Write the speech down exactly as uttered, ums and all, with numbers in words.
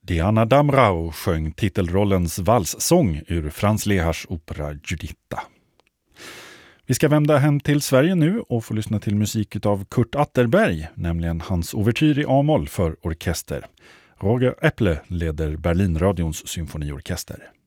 Diana Damrau sjöng titelrollens valssång ur Franz Lehars opera Giuditta. Vi ska vända hem till Sverige nu och få lyssna till musik av Kurt Atterberg, nämligen hans ouvertyr i A-moll för orkester. Roger Epple leder Berlinradions symfoniorkester.